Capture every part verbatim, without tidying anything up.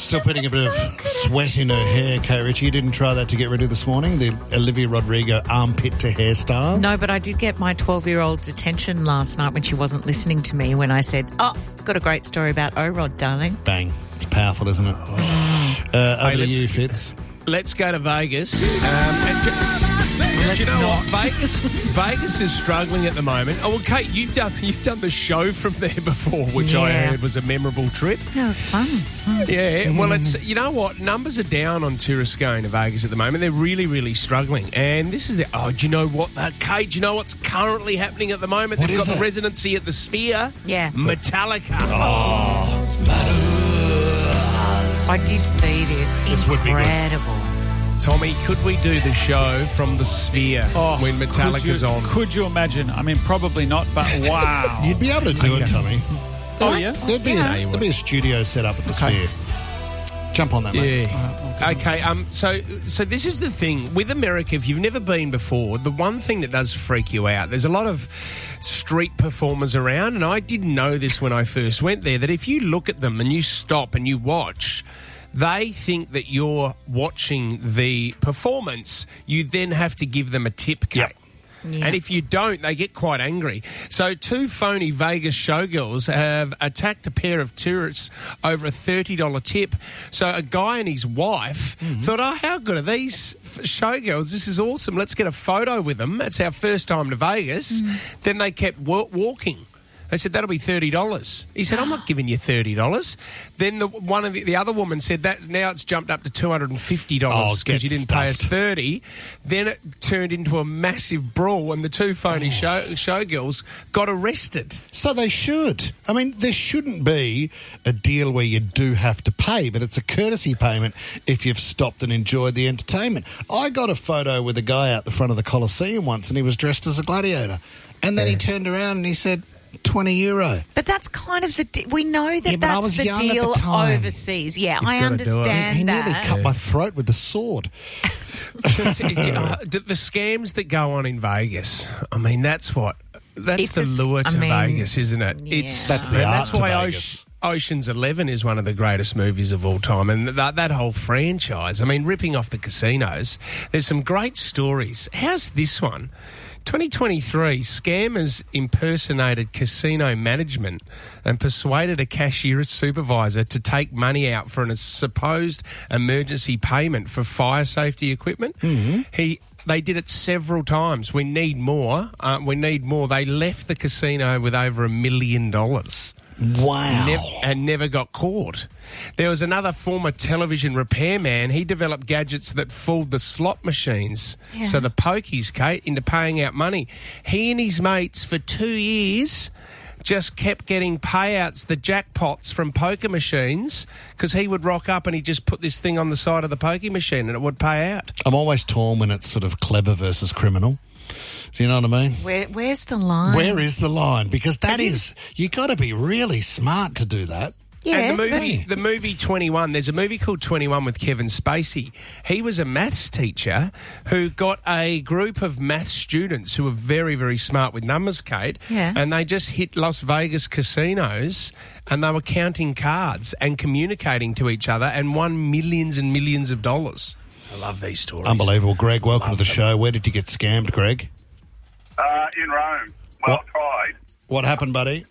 Still putting a bit of sweat in her hair, Kate Ritchie. You didn't try that to get rid of this morning, the Olivia Rodrigo armpit to hairstyle? No, but I did get my twelve-year-old's attention last night when she wasn't listening to me when I said, oh, got a great story about O-Rod, darling. Bang. It's powerful, isn't it? Oh. Uh, over hey, to you, Fitz. Let's go to Vegas. Um, and do, do you know not. what? Vegas, Vegas is struggling at the moment. Oh, well, Kate, you've done you've done the show from there before, which Yeah. I heard was a memorable trip. That was fun. Mm. Yeah, well, it's you know what? Numbers are down on tourists going to Vegas at the moment. They're really, really struggling. And this is the oh, do you know what? Uh, Kate, do you know what's currently happening at the moment? What They've is got it? the residency at the Sphere. Yeah. Metallica. I did see this. This would be good. Incredible. Tommy, could we do the show from the Sphere when Metallica's could you, on? Could you imagine? I mean, probably not, but wow. You'd be able to do Okay. it, Tommy. Oh, yeah? There'd be, Yeah. a, there'd be a studio set up at the Okay. Sphere. Jump on that, mate. Yeah. Okay. Um. So, so this is the thing with America. If you've never been before, the one thing that does freak you out. There's a lot of street performers around, and I didn't know this when I first went there. That if you look at them and you stop and you watch, they think that you're watching the performance. You then have to give them a tip, Kate. Yep. Yeah. And if you don't, they get quite angry. So two phony Vegas showgirls have attacked a pair of tourists over a thirty dollars tip. So a guy and his wife thought, oh, how good are these f- showgirls? This is awesome. Let's get a photo with them. It's our first time to Vegas. Then they kept wa- walking. They said, that'll be thirty dollars. He said, I'm not giving you thirty dollars. Then the one of the, the other woman said, that now it's jumped up to two hundred fifty dollars Oh, because get you didn't pay us stuffed. thirty dollars. Then it turned into a massive brawl and the two phony show, showgirls got arrested. So they should. I mean, there shouldn't be a deal where you do have to pay, but it's a courtesy payment if you've stopped and enjoyed the entertainment. I got a photo with a guy out the front of the Colosseum once, and he was dressed as a gladiator. And then he turned around and he said, twenty euro. But that's kind of the... De- we know that Yeah, but I that's was the young at the deal time. overseas. Yeah, You've I gotta do it. understand He nearly that. cut my throat with the sword. It's- it's- uh, the, the scams that go on in Vegas, I mean, that's what... That's It's the just- lure I to mean, Vegas, isn't it? yeah. It's That's the and art that's to why Vegas. Ocean, Ocean's Eleven is one of the greatest movies of all time, and that, that whole franchise. I mean, ripping off the casinos. There's some great stories. How's this one? twenty twenty-three, scammers impersonated casino management and persuaded a cashier supervisor to take money out for a supposed emergency payment for fire safety equipment. Mm-hmm. He. They did it several times. We need more. Uh, we need more. They left the casino with over a million dollars. Wow. Nev- and never got caught. There was another former television repairman. He developed gadgets that fooled the slot machines. Yeah. So the pokies, Kate, into paying out money. He and his mates for two years just kept getting payouts, the jackpots from poker machines, because he would rock up and he'd just put this thing on the side of the pokie machine and it would pay out. I'm always torn when it's sort of clever versus criminal. Do you know what I mean? Where, where's the line? Where is the line? Because that It is, you got to be really smart to do that. Yeah, and the movie, yeah. the movie twenty-one, there's a movie called twenty-one with Kevin Spacey. He was a maths teacher who got a group of maths students who were very, very smart with numbers, Kate, Yeah. and they just hit Las Vegas casinos and they were counting cards and communicating to each other and won millions and millions of dollars. I love these stories. Unbelievable. Greg, welcome to the show. Where did you get scammed, Greg? Uh, in Rome. Well What? tried. What happened, buddy?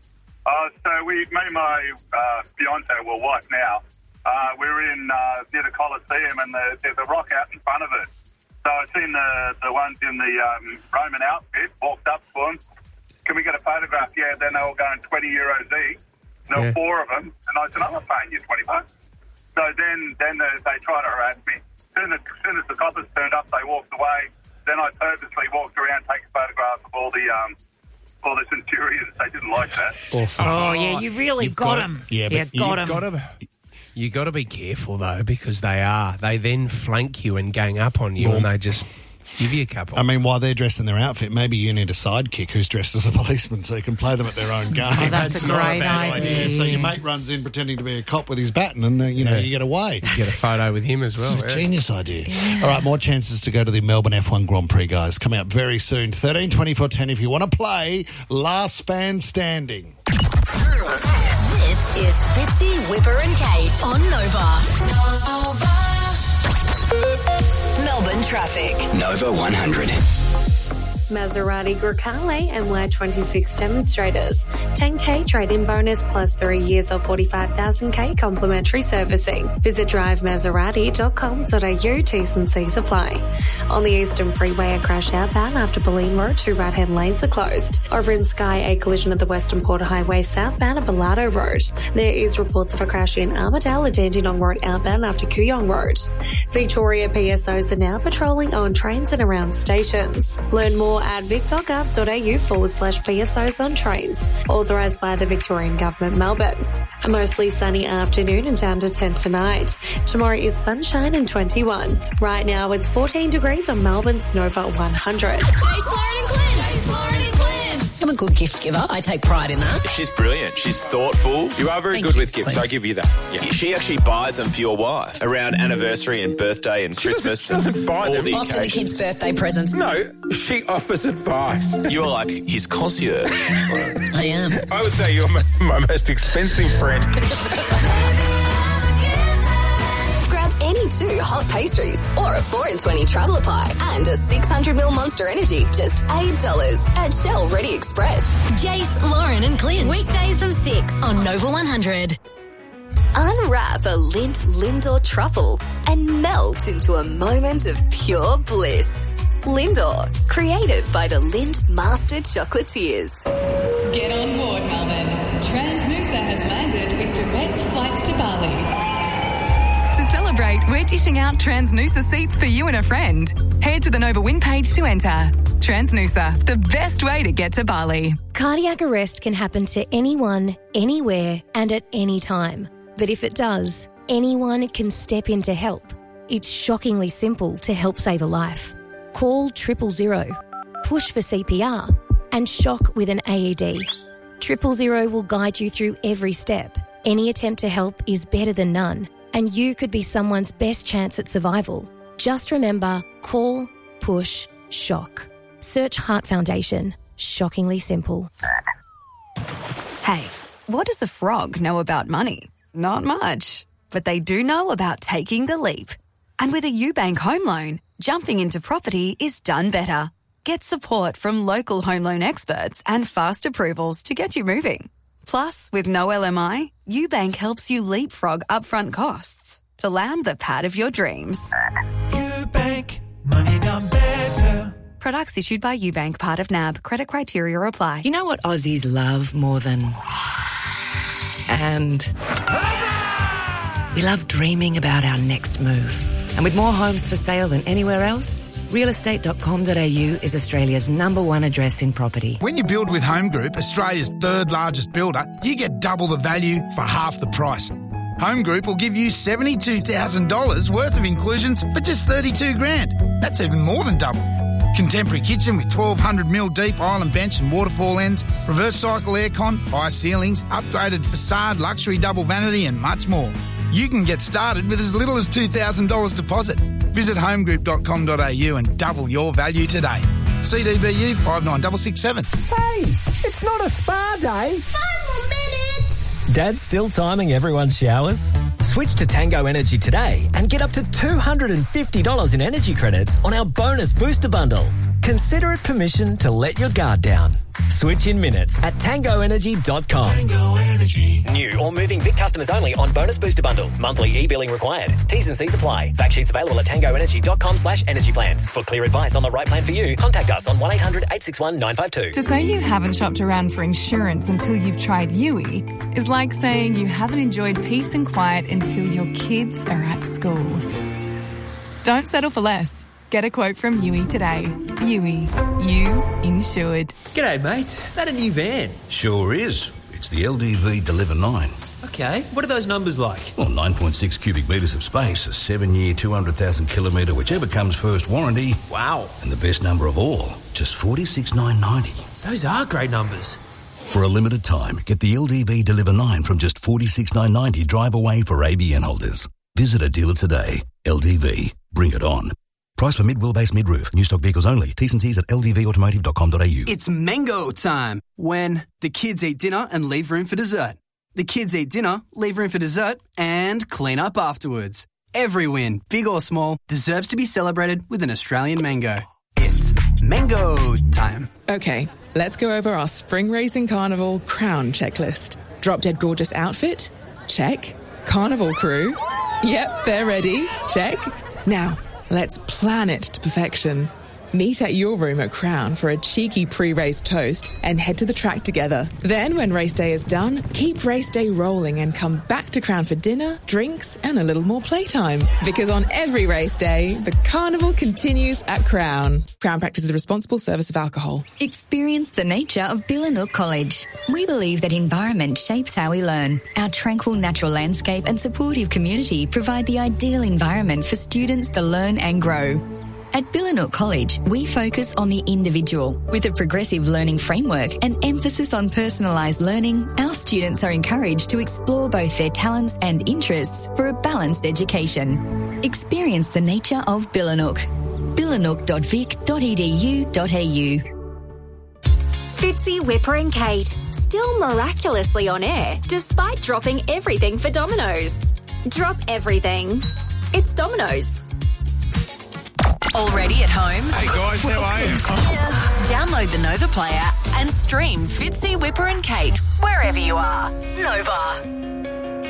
Uh, so we, me and my uh, fiance, well, wife now, uh, we were in uh, near the Colosseum, and the, there's a rock out in front of it. So I seen the the ones in the um, Roman outfit, walked up to them. Can we get a photograph? Yeah. Then they were going twenty euros each. There were Yeah. four of them, and I said, I'm not paying you twenty bucks. So then, then they, they tried to harass me. Soon as, soon as the coppers turned up, they walked away. Then I purposely walked around, taking photographs of all the um, all the centurions. They didn't like that. Awesome. Oh, yeah, you really You've got got- him. yeah, but yeah, got You've him. got to, you got to be careful though, because they are. They then flank you and gang up on you, Well, and they just give you a couple. I mean, while they're dressed in their outfit, maybe you need a sidekick who's dressed as a policeman so you can play them at their own game. Oh, that's, That's a not a great bad idea. idea. Yeah, so your mate runs in pretending to be a cop with his baton and, uh, you know, Yeah. you get away. Get a photo with him as well. It's a yeah. genius idea. All right, more chances to go to the Melbourne F one Grand Prix, guys. Coming up very soon. thirteen twenty-four ten if you want to play Last Fan Standing. This is Fitzy, Whipper and Kate on Nova. Nova. Melbourne traffic. Nova one hundred. Maserati Grecale and Y twenty-six demonstrators. ten K trade-in bonus plus three years of forty-five thousand K complimentary servicing. Visit drive maserati dot com dot a u. T's and C's apply. On the Eastern Freeway, a crash outbound after Bulleen Road, two right-hand lanes are closed. Over in Skye, a collision at the Western Port Highway southbound at Bellardo Road. There is reports of a crash in Armidale at Dandenong Road outbound after Kooyong Road. Victoria P S Os are now patrolling on trains and around stations. Learn more at vic dot gov dot a u forward slash P S Os on trains. Authorised by the Victorian Government, Melbourne. A mostly sunny afternoon and down to ten tonight. Tomorrow is sunshine and twenty-one. Right now it's fourteen degrees on Melbourne's Nova one hundred. Jace, Lauren and Clint. Jace, Lauren and Clint. I'm a good gift giver. I take pride in that. She's brilliant. She's thoughtful. You are very Thank good you, with gifts. Clint. I give you that. Yeah. She actually buys them for your wife around anniversary and birthday and Christmas. She doesn't, she doesn't buy all them. the After the occasions. kids' birthday presents. No, she offers advice. You're like his concierge. I am. I would say you're my, my most expensive friend. Grab any two hot pastries or a four in twenty traveller pie and a six hundred ml Monster Energy, just eight dollars at Shell Ready Express. Jace, Lauren and Clint. Weekdays from six on Nova one hundred. Unwrap a Lindt Lindor truffle and melt into a moment of pure bliss. Lindor, created by the Lindt Master Chocolatiers. Get on board, Melbourne. Transnusa has landed with direct flights to Bali. To celebrate, we're dishing out Transnusa seats for you and a friend. Head to the Nova Win page to enter. Transnusa, the best way to get to Bali. Cardiac arrest can happen to anyone, anywhere, and at any time. But if it does, anyone can step in to help. It's shockingly simple to help save a life. Call triple zero, push for C P R, and shock with an A E D. Triple zero will guide you through every step. Any attempt to help is better than none, and you could be someone's best chance at survival. Just remember, call, push, shock. Search Heart Foundation. Shockingly simple. Hey, what does a frog know about money? Not much, but they do know about taking the leap. And with a UBank home loan, jumping into property is done better. Get support from local home loan experts and fast approvals to get you moving. Plus, with no L M I, UBank helps you leapfrog upfront costs to land the pad of your dreams. UBank, money done better. Products issued by UBank, part of N A B. Credit criteria apply. You know what Aussies love more than... And... we love dreaming about our next move. And with more homes for sale than anywhere else, real estate dot com dot a u is Australia's number one address in property. When you build with Home Group, Australia's third largest builder, you get double the value for half the price. Home Group will give you seventy-two thousand dollars worth of inclusions for just thirty-two grand. That's even more than double. Contemporary kitchen with twelve hundred mil deep island bench and waterfall ends, reverse cycle aircon, high ceilings, upgraded facade, luxury double vanity and much more. You can get started with as little as two thousand dollars deposit. Visit home group dot com dot a u and double your value today. C D B U five nine six six seven. Hey, it's not a spa day. Five more minutes. Dad's still timing everyone's showers? Switch to Tango Energy today and get up to two hundred fifty dollars in energy credits on our bonus booster bundle. Consider it permission to let your guard down. Switch in minutes at tango energy dot com. Tango Energy. New or moving Vic customers only on bonus booster bundle. Monthly e-billing required. T's and C's apply. Fact sheets available at tango energy dot com slash energy plans. For clear advice on the right plan for you, contact us on one eight hundred eight six one nine five two. To say you haven't shopped around for insurance until you've tried Yui is like saying you haven't enjoyed peace and quiet until your kids are at school. Don't settle for less. Get a quote from Yui today. Yui, you insured. G'day, mate. That a new van? Sure is. It's the L D V Deliver nine. Okay, what are those numbers like? Well, nine point six cubic metres of space, a seven-year, two hundred thousand kilometre, whichever comes first warranty. Wow. And the best number of all, just forty-six thousand nine hundred ninety. Those are great numbers. For a limited time, get the L D V Deliver nine from just forty-six thousand nine hundred ninety drive away for A B N holders. Visit a dealer today. L D V. Bring it on. Price for mid-wheelbase mid-roof. New stock vehicles only. T's and C's at l d v automotive dot com dot a u. It's mango time, when the kids eat dinner and leave room for dessert. The kids eat dinner, leave room for dessert, and clean up afterwards. Every win, big or small, deserves to be celebrated with an Australian mango. It's mango time. Okay, let's go over our Spring Racing Carnival Crown checklist. Drop Dead Gorgeous outfit? Check. Carnival crew? Yep, they're ready. Check. Now, let's plan it to perfection. Meet at your room at Crown for a cheeky pre-race toast and head to the track together. Then, when race day is done, keep race day rolling and come back to Crown for dinner, drinks and a little more playtime. Because on every race day, the carnival continues at Crown. Crown practices responsible service of alcohol. Experience the nature of Billanook College. We believe that environment shapes how we learn. Our tranquil natural landscape and supportive community provide the ideal environment for students to learn and grow. At Billanook College, we focus on the individual. With a progressive learning framework and emphasis on personalised learning, our students are encouraged to explore both their talents and interests for a balanced education. Experience the nature of Billanook. billanook dot vic dot e d u dot a u. Fitzy, Whipper and Kate, still miraculously on air despite dropping everything for Domino's. Drop everything. It's Domino's. Already at home? Hey guys, how are you? Download the Nova Player and stream Fitzy, Whipper and Kate wherever you are. Nova.